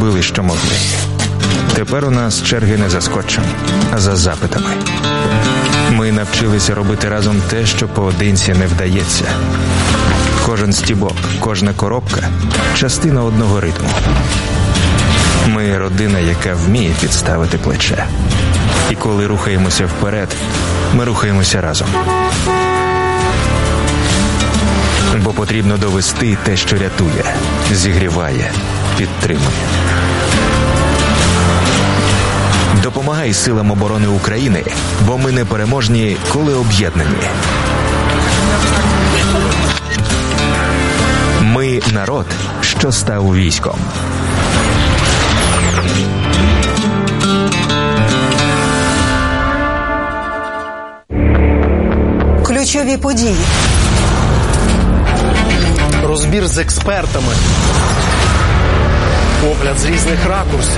робили, що могли. Тепер у нас черги не за скотчем, а за запитами. Ми навчилися робити разом те, що поодинці не вдається. Кожен стібок, кожна коробка – частина одного ритму. Ми родина, яка вміє підставити плече. І коли рухаємося вперед, ми рухаємося разом. Бо потрібно довести те, що рятує, зігріває, підтримує. Допомагай силам оборони України, бо ми непереможні, коли об'єднані. Ми – народ, що став військом. Ключові події. Розбір з експертами. Погляд з різних ракурсів.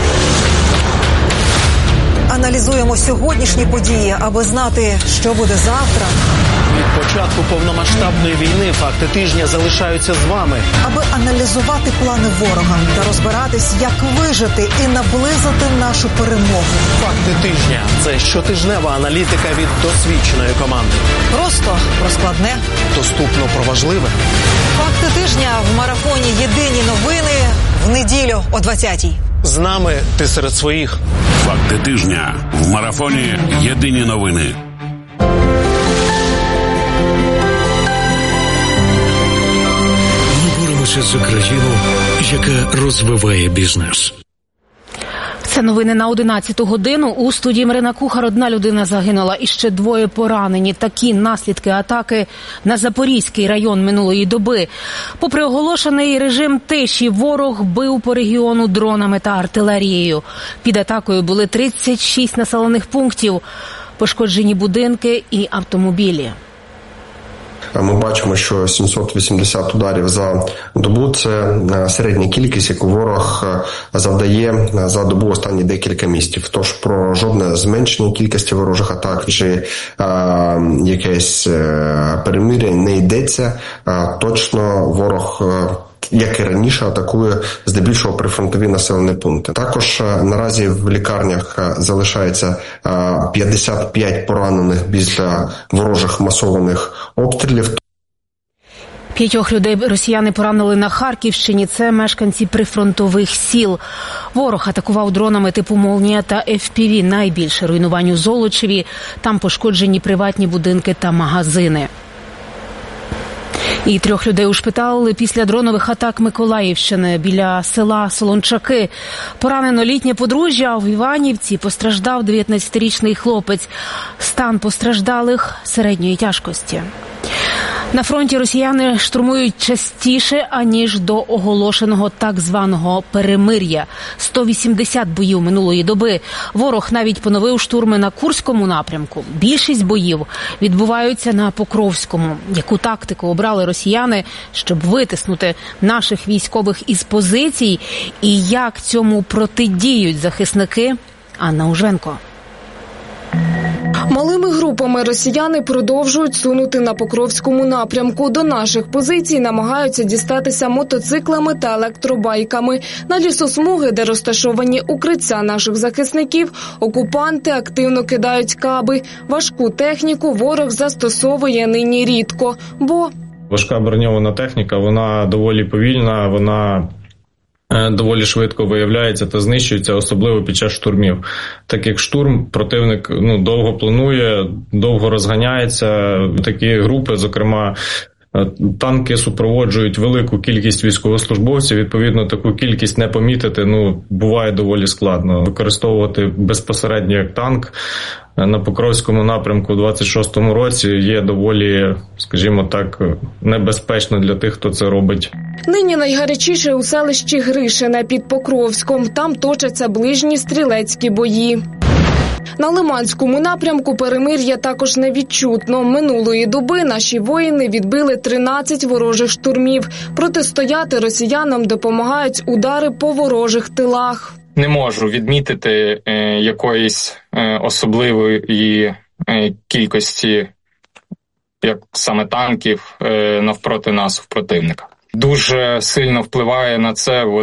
Аналізуємо сьогоднішні події, аби знати, що буде завтра. Від початку повномасштабної війни факти тижня залишаються з вами. Аби аналізувати плани ворога та розбиратись, як вижити і наблизити нашу перемогу. Факти тижня – це щотижнева аналітика від досвідченої команди. Просто про складне. Доступно про важливе. Факти тижня в марафоні «Єдині новини» в неділю о 20-й. З нами ти серед своїх. Факти тижня в марафоні «Єдині новини». Ми боремося за країну, яка розвиває бізнес. Це новини на 11 годину. У студії Марина Кухар. Одна людина загинула і ще двоє поранені. Такі наслідки атаки на Запорізький район минулої доби. Попри оголошений режим тиші, ворог бив по регіону дронами та артилерією. Під атакою були 36 населених пунктів, пошкоджені будинки і автомобілі. Ми бачимо, що 780 ударів за добу – це середня кількість, яку ворог завдає за добу останні декілька місяців. Тож про жодне зменшення кількості ворожих атак чи якесь перемир'я не йдеться. Точно ворог, як і раніше, атакує здебільшого прифронтові населені пункти. Також наразі в лікарнях залишається 55 поранених після ворожих масованих обстрілів. 5 людей росіяни поранили на Харківщині. Це мешканці прифронтових сіл. Ворог атакував дронами типу «Молнія» та FPV. Найбільше руйнувань у Золочеві. Там пошкоджені приватні будинки та магазини. І 3 людей ушпиталили після дронових атак Миколаївщини біля села Солончаки. Поранено літнє подружжя, а в Іванівці постраждав 19-річний хлопець. Стан постраждалих середньої тяжкості. На фронті росіяни штурмують частіше, аніж до оголошеного так званого перемир'я. 180 боїв минулої доби. Ворог навіть поновив штурми на Курському напрямку. Більшість боїв відбуваються на Покровському. Яку тактику обрали росіяни, щоб витиснути наших військових із позицій? І як цьому протидіють захисники? Анна Уженко. Малими групами росіяни продовжують сунути на Покровському напрямку. До наших позицій намагаються дістатися мотоциклами та електробайками. На лісосмуги, де розташовані укриття наших захисників, окупанти активно кидають каби. Важку техніку ворог застосовує нині рідко, бо... Важка броньована техніка, вона доволі повільна, вона доволі швидко виявляється та знищується, особливо під час штурмів. Так як штурм противник довго планує, довго розганяється. Такі групи, зокрема, танки супроводжують велику кількість військовослужбовців, відповідно, таку кількість не помітити, буває доволі складно. Використовувати безпосередньо як танк на Покровському напрямку у 26-му році є доволі, скажімо так, небезпечно для тих, хто це робить. Нині найгарячіше у селищі Гришине під Покровськом. Там точаться ближні стрілецькі бої. На Лиманському напрямку перемир'я також невідчутно. Минулої доби наші воїни відбили 13 ворожих штурмів. Протистояти росіянам допомагають удари по ворожих тилах. Не можу відмітити якоїсь особливої кількості, як саме танків, навпроти нас, в противника. Дуже сильно впливає на це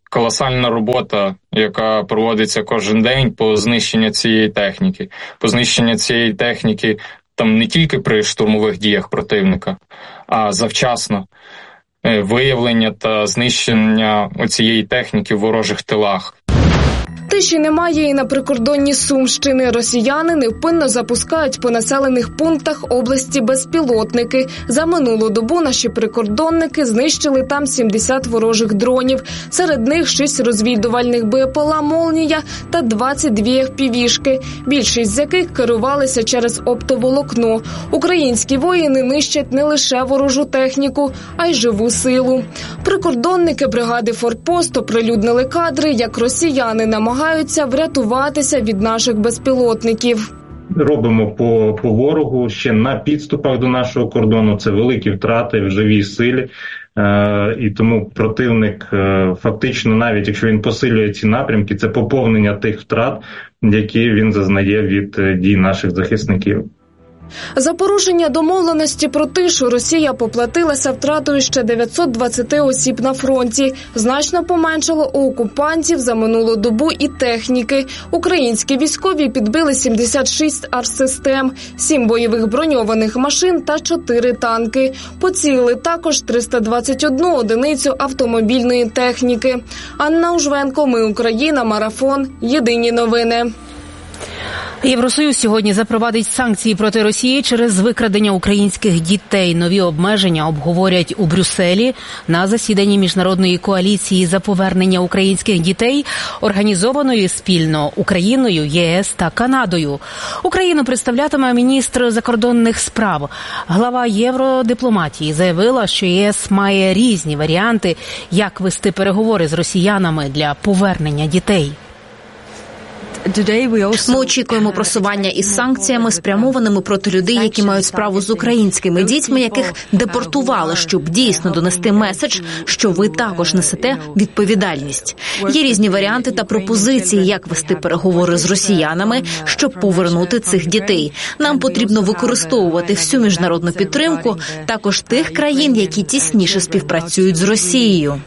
колосальна робота, яка проводиться кожен день по знищенню цієї техніки. По знищенню цієї техніки там не тільки при штурмових діях противника, а завчасно виявлення та знищення цієї техніки в ворожих тилах. Тиші немає і на прикордонні Сумщини. Росіяни невпинно запускають по населених пунктах області безпілотники. За минулу добу наші прикордонники знищили там 70 ворожих дронів. Серед них 6 розвідувальних БПЛА «Молнія» та 22 FPV-шки, більшість з яких керувалися через оптоволокно. Українські воїни нищать не лише ворожу техніку, а й живу силу. Прикордонники бригади «Форпост» оприлюднили кадри, як росіяни намагаються врятуватися від наших безпілотників. Робимо по ворогу ще на підступах до нашого кордону. Це великі втрати в живій силі. І тому противник фактично, навіть якщо він посилює ці напрямки, це поповнення тих втрат, які він зазнає від дій наших захисників. За порушення домовленості про тишу Росія поплатилася втратою ще 920 осіб на фронті. Значно поменшало у окупантів за минулу добу і техніки. Українські військові підбили 76 артсистем, 7 бойових броньованих машин та 4 танки. Поцілили також 321 одиницю автомобільної техніки. Анна Ужвенко, Ми Україна, Марафон, Єдині новини. Євросоюз сьогодні запровадить санкції проти Росії через викрадення українських дітей. Нові обмеження обговорять у Брюсселі на засіданні міжнародної коаліції за повернення українських дітей, організованої спільно Україною, ЄС та Канадою. Україну представлятиме міністр закордонних справ. Глава євродипломатії заявила, що ЄС має різні варіанти, як вести переговори з росіянами для повернення дітей. Ми очікуємо просування із санкціями, спрямованими проти людей, які мають справу з українськими дітьми, яких депортували, щоб дійсно донести меседж, що ви також несете відповідальність. Є різні варіанти та пропозиції, як вести переговори з росіянами, щоб повернути цих дітей. Нам потрібно використовувати всю міжнародну підтримку, також тих країн, які тісніше співпрацюють з Росією.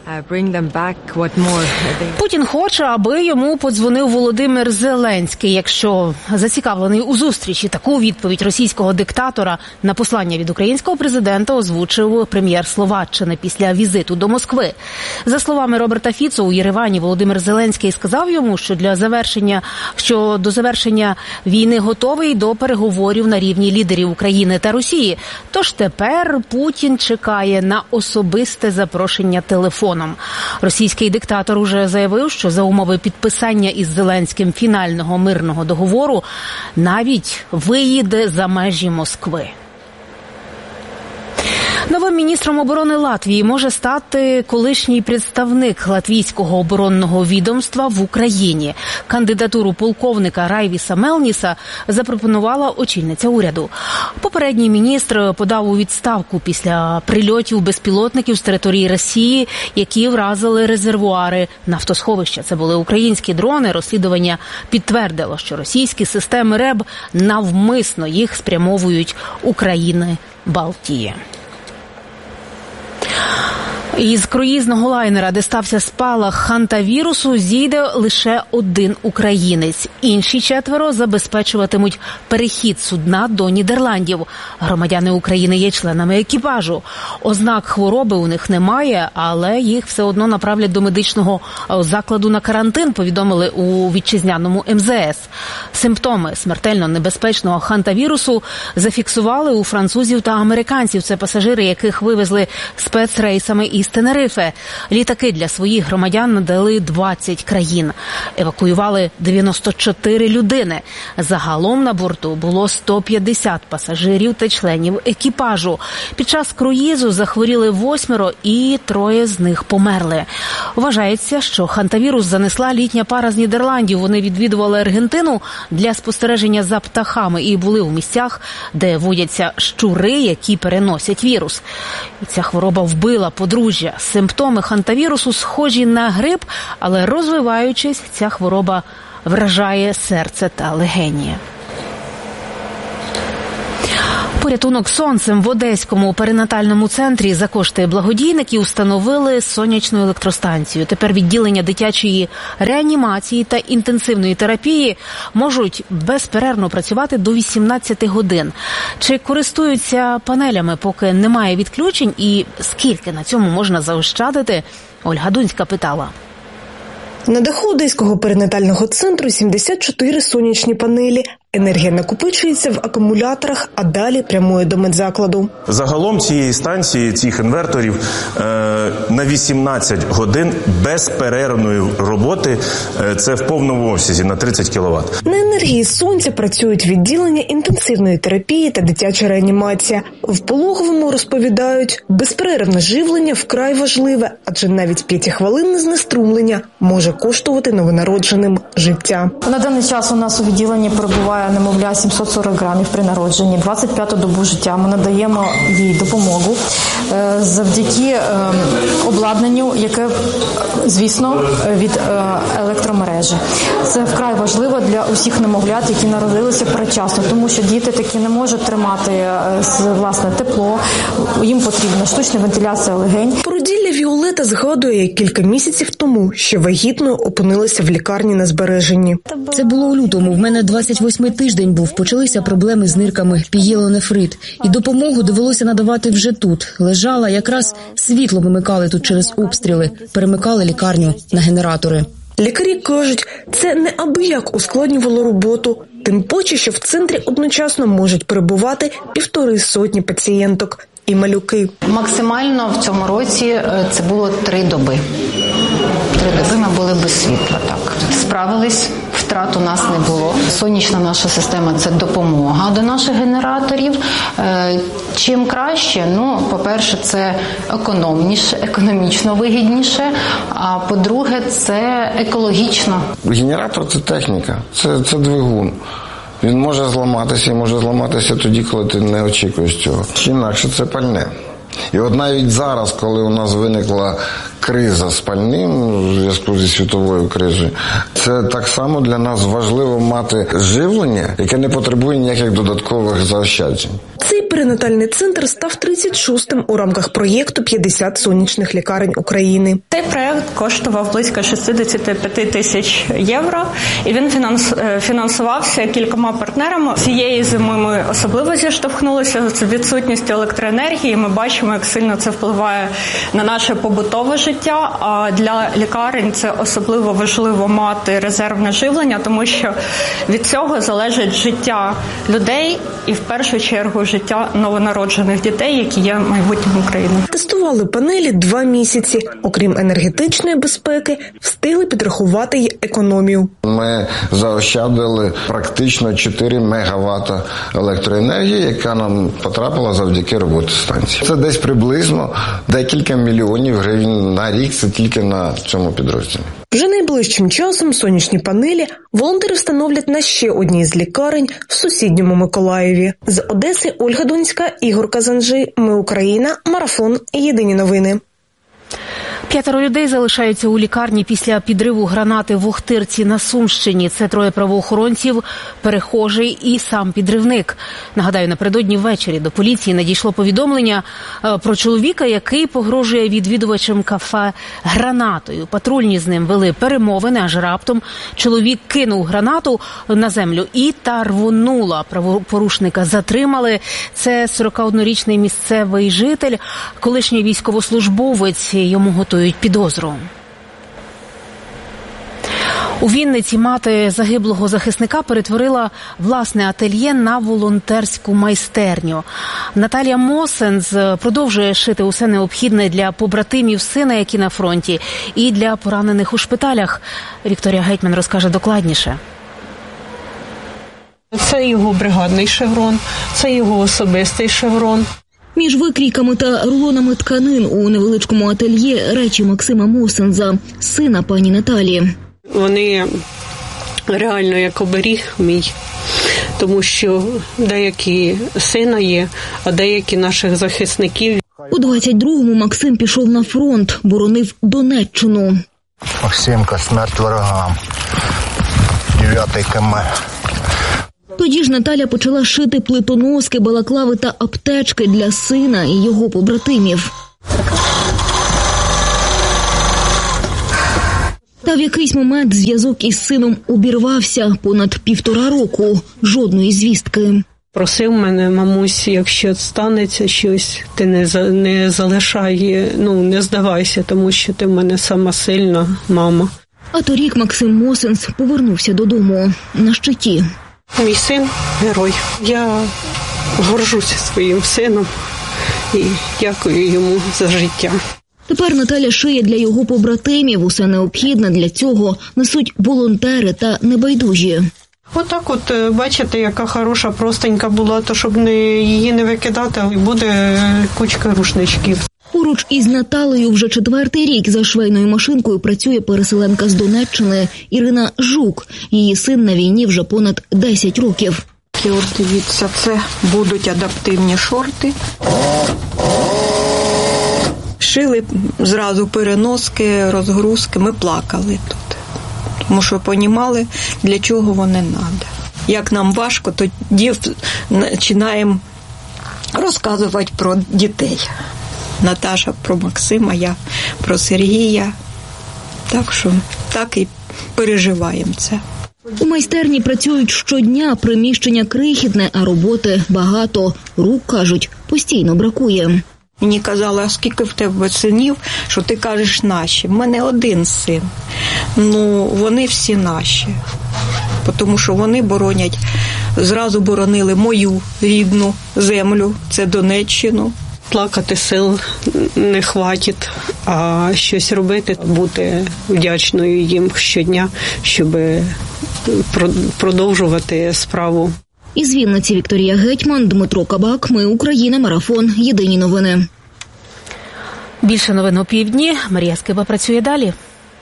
Путін хоче, аби йому подзвонив Володимир Зеленський, якщо зацікавлений у зустрічі. Таку відповідь російського диктатора на послання від українського президента озвучив прем'єр Словаччини після візиту до Москви. За словами Роберта Фіцо, у Єревані Володимир Зеленський сказав йому, що до завершення війни готовий до переговорів на рівні лідерів України та Росії. Тож тепер Путін чекає на особисте запрошення телефоном. Російський диктатор уже заявив, що за умови підписання із Зеленським фінального мирного договору навіть виїде за межі Москви. Новим міністром оборони Латвії може стати колишній представник латвійського оборонного відомства в Україні. Кандидатуру полковника Райвіса Мелніса запропонувала очільниця уряду. Попередній міністр подав у відставку після прильотів безпілотників з території Росії, які вразили резервуари нафтосховища. Це були українські дрони. Розслідування підтвердило, що російські системи РЕБ навмисно їх спрямовують у країни Балтії. Із круїзного лайнера, де стався спалах хантавірусу, зійде лише один українець. Інші 4 забезпечуватимуть перехід судна до Нідерландів. Громадяни України є членами екіпажу. Ознак хвороби у них немає, але їх все одно направлять до медичного закладу на карантин, повідомили у вітчизняному МЗС. Симптоми смертельно небезпечного хантавірусу зафіксували у французів та американців. Це пасажири, яких вивезли спецрейсами із Тенерифе. Літаки для своїх громадян надали 20 країн. Евакуювали 94 людини. Загалом на борту було 150 пасажирів та членів екіпажу. Під час круїзу захворіли 8 і 3 з них померли. Вважається, що хантавірус занесла літня пара з Нідерландів. Вони відвідували Аргентину для спостереження за птахами і були у місцях, де водяться щури, які переносять вірус. І ця хвороба вбила подружжя. Симптоми хантавірусу схожі на грип, але розвиваючись, ця хвороба вражає серце та легені. Порятунок сонцем в Одеському перинатальному центрі за кошти благодійників установили сонячну електростанцію. Тепер відділення дитячої реанімації та інтенсивної терапії можуть безперервно працювати до 18 годин. Чи користуються панелями, поки немає відключень, і скільки на цьому можна заощадити? Ольга Дунська питала. На даху Одеського перинатального центру 74 сонячні панелі. Енергія накопичується в акумуляторах, а далі прямує до медзакладу. Загалом цієї станції, цих інверторів на 18 годин безперервної роботи, це в повному обсязі на 30 кВт. На енергії сонця працюють відділення інтенсивної терапії та дитяча реанімація. В Пологовому розповідають, безперервне живлення вкрай важливе, адже навіть 5-хвилинне знеструмлення може коштувати новонародженим життя. На даний час у нас у відділенні перебуває немовля 740 грамів при народженні. 25-ту добу життя ми надаємо їй допомогу завдяки обладнанню, яке, звісно, від електромережі. Це вкрай важливо для усіх немовлят, які народилися передчасно, тому що діти такі не можуть тримати власне тепло, їм потрібна штучна вентиляція легень. Породілля Віолета згадує, як кілька місяців тому, що вагітною опинилася в лікарні на збереженні. Це було у лютому, в мене 28-й тиждень був, почалися проблеми з нирками, пієлонефрит. І допомогу довелося надавати вже тут. Лежала, якраз світло вимикали тут через обстріли, перемикали лікарню на генератори. Лікарі кажуть, це неабияк ускладнювало роботу. Тим паче, що в центрі одночасно можуть перебувати 150 пацієнток і малюки. Максимально в цьому році це було 3 доби. 3 доби ми були без світла, так. Справились, втрат у нас не було. Сонячна наша система – це допомога до наших генераторів. Чим краще? По-перше, це економічно вигідніше, а по-друге, це екологічно. Генератор – це техніка, це двигун. Він може зламатися, і може зламатися тоді, коли ти не очікуєш цього. Інакше це пальне. І от навіть зараз, коли у нас виникла криза з пальним у зв'язку зі світовою кризою, це так само для нас важливо мати живлення, яке не потребує ніяких додаткових заощаджень. Цей перинатальний центр став 36-м у рамках проєкту «50 сонячних лікарень України». Цей проєкт коштував близько 65 тисяч євро, і він фінансувався кількома партнерами. Цієї зими ми особливо зіштовхнулися з відсутністю електроенергії. Ми бачимо, як сильно це впливає на наше побутове життя, а для лікарень це особливо важливо мати резервне живлення, тому що від цього залежить життя людей і в першу чергу життя новонароджених дітей, які є майбутнім України. Тестували панелі 2 місяці. Окрім енергетичної безпеки, встигли підрахувати й економію. Ми заощадили практично 4 МВт електроенергії, яка нам потрапила завдяки роботі станції. Це десь приблизно декілька мільйонів гривень на рік, це тільки на цьому підрозділі. Вже найближчим часом сонячні панелі волонтери встановлять на ще одній з лікарень в сусідньому Миколаєві. З Одеси Ольга Дунська, Ігор Казанжи. Ми Україна. Марафон. Єдині новини. 5 людей залишаються у лікарні після підриву гранати в Охтирці на Сумщині. Це 3 правоохоронців, перехожий і сам підривник. Нагадаю, напередодні ввечері до поліції надійшло повідомлення про чоловіка, який погрожує відвідувачам кафе гранатою. Патрульні з ним вели перемовини, аж раптом чоловік кинув гранату на землю і та рвонула. Правопорушника затримали. Це 41-річний місцевий житель, колишній військовослужбовець. Йому готують підозру. У Вінниці мати загиблого захисника перетворила власне ательє на волонтерську майстерню. Наталія Мосенц продовжує шити усе необхідне для побратимів сина, які на фронті, і для поранених у шпиталях. Вікторія Гетьман розкаже докладніше. Це його бригадний шеврон, це його особистий шеврон. Між викрійками та рулонами тканин у невеличкому ательє речі Максима Мосенза, сина пані Наталії. Вони реально як оберіг мій, тому що деякі сина є, а деякі наших захисників. У 22-му Максим пішов на фронт, боронив Донеччину. Максимка, смерть ворогам, 9-й КМ. Тоді ж Наталя почала шити плитоноски, балаклави та аптечки для сина і його побратимів. Та в якийсь момент зв'язок із сином обірвався. Понад 1,5 року. Жодної звістки. Просив мене, мамусь, якщо станеться щось, ти не залишай, не здавайся, тому що ти в мене сама сильна мама. А торік Максим Мосинц повернувся додому на щиті. Мій син – герой. Я горжуся своїм сином і дякую йому за життя. Тепер Наталя шиє для його побратимів. Усе необхідне для цього несуть волонтери та небайдужі. Отак бачите, яка хороша простенька була, то щоб її не викидати, буде кучка рушничків. Поруч із Наталею вже 4-й рік за швейною машинкою працює переселенка з Донеччини Ірина Жук. Її син на війні вже понад 10 років. Ось дивіться, це будуть адаптивні шорти. Шили зразу переноски, розгрузки, ми плакали тут. Тому що розуміли, для чого вони треба. Як нам важко, тоді починаємо розказувати про дітей. Наташа про Максима, я про Сергія. Так що так і переживаємо це. У майстерні працюють щодня, приміщення крихітне, а роботи багато. Рук, кажуть, постійно бракує. Мені казали, а скільки в тебе синів, що ти кажеш наші? В мене один син. Вони всі наші. Тому що вони боронять, зразу боронили мою рідну землю, це Донеччину. Плакати сил не хватить, а щось робити, бути вдячною їм щодня, щоб продовжувати справу. Із Вінниці Вікторія Гетьман, Дмитро Кабак. Ми Україна. Марафон. Єдині новини. Більше новин о 12:00. Марія Скиба працює далі.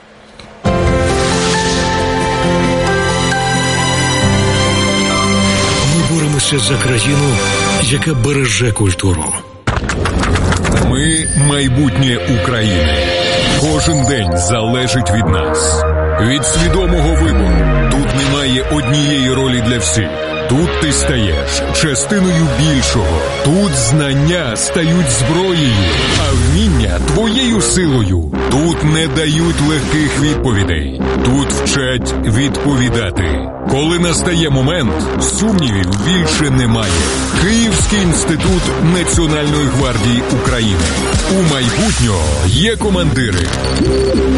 Ми боремося за країну, яка береже культуру. Ми – майбутнє України. Кожен день залежить від нас. Від свідомого вибору. Тут немає однієї ролі для всіх. Тут ти стаєш частиною більшого. Тут знання стають зброєю, а вміння – твоєю силою. Тут не дають легких відповідей. Тут вчать відповідати. Коли настає момент, сумнівів більше немає. Київський інститут Національної гвардії України. У майбутнього є командири.